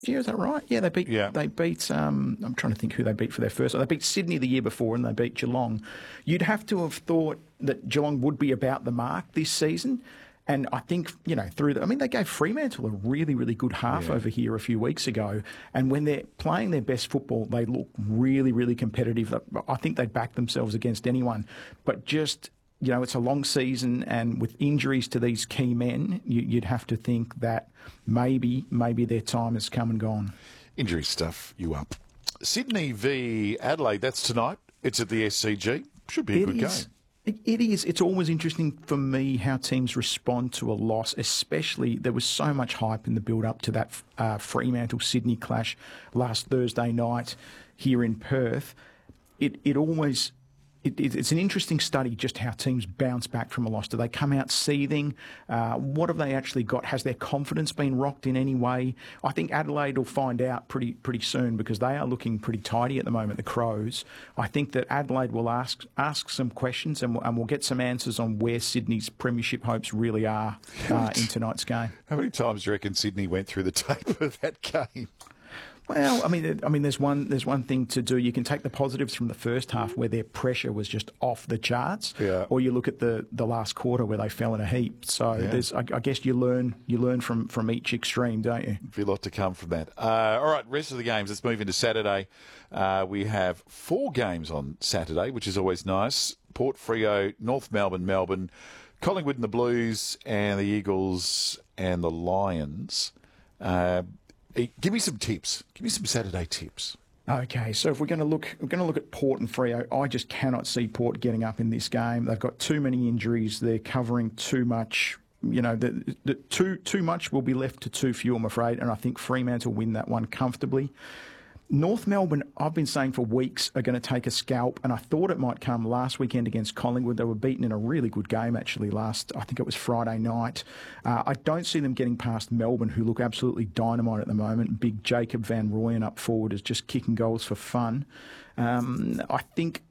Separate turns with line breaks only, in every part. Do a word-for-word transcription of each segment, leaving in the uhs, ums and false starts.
Yeah, is that right? Yeah, they beat.
Yeah.
They beat. Um, I'm trying to think who they beat for their first. They beat Sydney the year before, and they beat Geelong. You'd have to have thought that Geelong would be about the mark this season, and I think you know through. The, I mean, they gave Fremantle a really, really good half
Yeah.
over here a few weeks ago, and when they're playing their best football, they look really, really competitive. I think they'd back themselves against anyone, but just. You know, it's a long season, and with injuries to these key men, you, you'd have to think that maybe, maybe their time has come and gone.
Injury stuff you up. Sydney v Adelaide, that's tonight. It's at the S C G. Should be a
It
good
is.
game.
It it is. It's always interesting for me how teams respond to a loss, especially there was so much hype in the build-up to that uh, Fremantle-Sydney clash last Thursday night here in Perth. It it always... It, it, it's an interesting study just how teams bounce back from a loss. Do they come out seething? Uh, what have they actually got? Has their confidence been rocked in any way? I think Adelaide will find out pretty pretty soon because they are looking pretty tidy at the moment, the Crows. I think that Adelaide will ask ask some questions and we'll, and we'll get some answers on where Sydney's premiership hopes really are uh, in tonight's game.
How many times do you reckon Sydney went through the tape of that game?
Well, I mean, I mean, there's one, there's one thing to do. You can take the positives from the first half where their pressure was just off the charts,
yeah.
or you look at the, the last quarter where they fell in a heap. So
yeah.
there's, I, I guess, you learn, you learn from, from each extreme, don't you?
A lot to come from that. Uh, all right, rest of the games. Let's move into Saturday. Uh, we have four games on Saturday, which is always nice. Port Freo, North Melbourne, Melbourne, Collingwood and the Blues, and the Eagles and the Lions. Uh, Give me some tips. Give me some Saturday tips.
Okay, so if we're going to look, we're going to look at Port and Freo. I just cannot see Port getting up in this game. They've got too many injuries. They're covering too much. You know, the, the too too much will be left to too few, I'm afraid. And I think Fremantle win that one comfortably. North Melbourne, I've been saying for weeks, are going to take a scalp, and I thought it might come last weekend against Collingwood. They were beaten in a really good game, actually, last, I think it was Friday night. Uh, I don't see them getting past Melbourne, who look absolutely dynamite at the moment. Big Jacob Van Rooyen up forward is just kicking goals for fun. Um, I think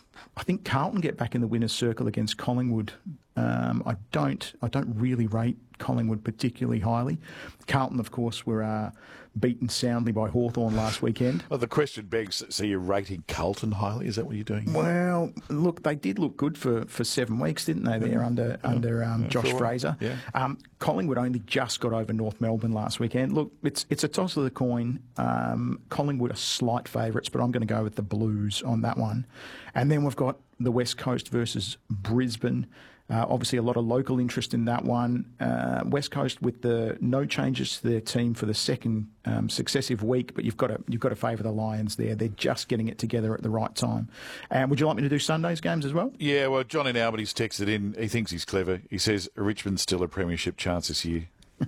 I think Carlton get back in the winner's circle against Collingwood. Um, I don't I don't really rate Collingwood particularly highly. Carlton, of course, were uh, beaten soundly by Hawthorn last weekend.
Well, the question begs, so you're rating Carlton highly? Is that what you're doing?
Well, look, they did look good for, for seven weeks, didn't they, there under yeah. under um,
yeah,
Josh
sure.
Fraser.
Yeah.
Um, Collingwood only just got over North Melbourne last weekend. Look, it's it's a toss of the coin. Um, Collingwood are slight favourites, but I'm going to go with the Blues on that one. And then we've got the West Coast versus Brisbane. Uh, obviously, a lot of local interest in that one. Uh, West Coast with the no changes to their team for the second um, successive week, but you've got to you've got to favour the Lions there. They're just getting it together at the right time. And would you like me to do Sunday's games as well?
Yeah, well, John in Albert's texted in. He thinks he's clever. He says Richmond's still a premiership chance this year.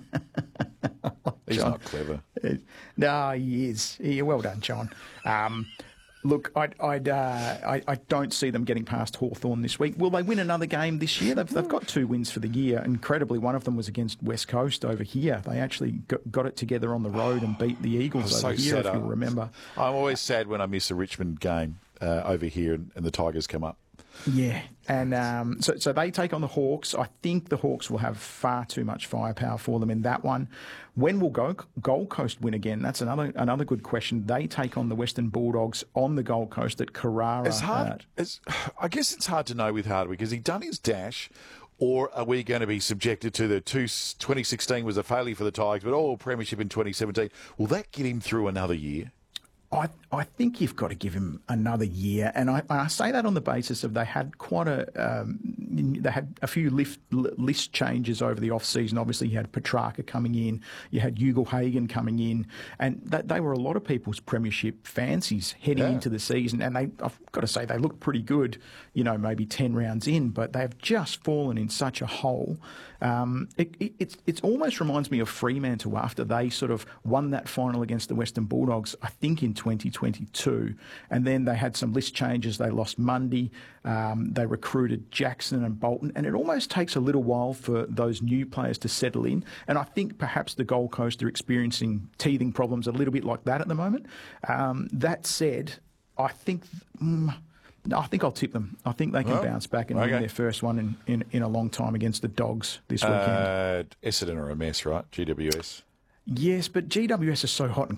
He's
John,
not clever.
Uh, no, he is. He, well done, John. Um, Look, I'd, I'd, uh, I, I don't see them getting past Hawthorn this week. Will they win another game this year? They've, they've got two wins for the year. Incredibly, one of them was against West Coast over here. They actually got, got it together on the road and beat the Eagles
so
over here,
sad.
if you'll remember.
I'm always sad when I miss a Richmond game uh, over here and, and the Tigers come up.
Yeah, and um, so so they take on the Hawks. I think the Hawks will have far too much firepower for them in that one. When will Go- Gold Coast win again? That's another another good question. They take on the Western Bulldogs on the Gold Coast at Carrara.
It's hard. It's, I guess it's hard to know with Hardwick. Has he done his dash, or are we going to be subjected to the two, twenty sixteen was a failure for the Tigers, but oh, premiership in twenty seventeen? Will that get him through another year?
I, I think you've got to give him another year, and I, I say that on the basis of they had quite a um, they had a few lift, list changes over the off season. Obviously, you had Petrarca coming in, you had Hugo Hagen coming in, and they, they were a lot of people's premiership fancies heading
yeah.
into the season. And they, I've got to say, they looked pretty good. You know, maybe ten rounds in, but they've just fallen in such a hole. Um, it, it it's it's almost reminds me of Fremantle after they sort of won that final against the Western Bulldogs. I think in twenty twenty-two, and then they had some list changes. They lost Mundy, um, they recruited Jackson and Bolton, and it almost takes a little while for those new players to settle in. And I think perhaps the Gold Coast are experiencing teething problems a little bit like that at the moment. Um, that said, I think. Mm, No, I think I'll tip them. I think they can oh, bounce back and
okay.
win their first one in, in, in a long time against the Dogs this weekend.
Uh, Essendon are a mess, right? G W S.
Yes, but G W S is so hot and